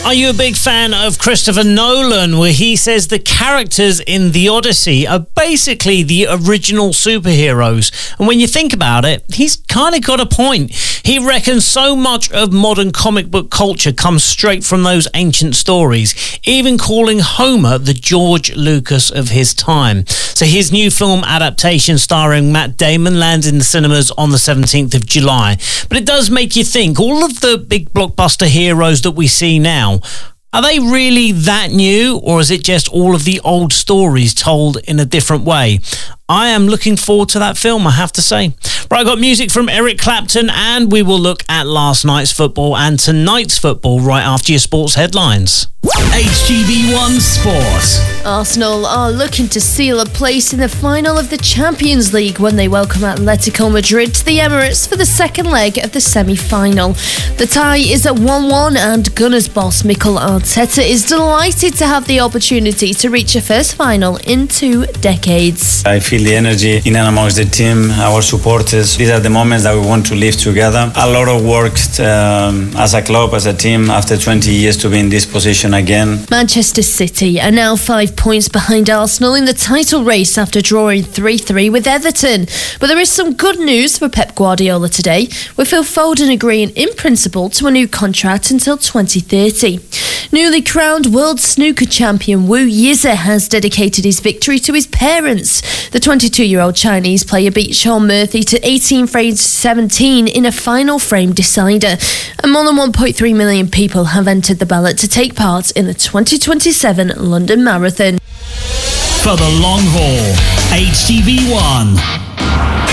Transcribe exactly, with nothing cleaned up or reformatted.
Are you a big fan of Christopher Nolan, where he says the characters in The Odyssey are basically the original superheroes? And when you think about it, he's kind of got a point. He reckons so much of modern comic book culture comes straight from those ancient stories, even calling Homer the George Lucas of his time. So his new film adaptation starring Matt Damon lands in the cinemas on the seventeenth of July. But it does make you think, all of the big blockbuster heroes that we see now, are they really that new, or is it just all of the old stories told in a different way? I am looking forward to that film, I have to say. Right, I got music from Eric Clapton, and we will look at last night's football and tonight's football right after your sports headlines. H T V one Sport. Arsenal are looking to seal a place in the final of the Champions League when they welcome Atletico Madrid to the Emirates for the second leg of the semi-final. The tie is at one one, and Gunners boss Mikel Arteta is delighted to have the opportunity to reach a first final in two decades. I feel the energy in and amongst the team, our supporters. These are the moments that we want to live together. A lot of work um, as a club, as a team, after twenty years to be in this position again. Manchester City are now five points behind Arsenal in the title race after drawing three three with Everton. But there is some good news for Pep Guardiola today, with Phil Foden agreeing in principle to a new contract until twenty thirty. Newly crowned world snooker champion Wu Yize has dedicated his victory to his parents. The twenty-two-year-old Chinese player beat Sean Murphy to eighteen frames to seventeen in a final frame decider. And more than one point three million people have entered the ballot to take part in the twenty twenty-seven London Marathon. For the long haul, H T V one.